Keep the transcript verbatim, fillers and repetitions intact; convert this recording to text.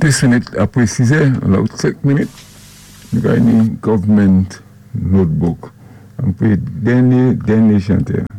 Desenet apre size, la ou sek minit, mi ka ni government notebook. An pe denye, denye chante.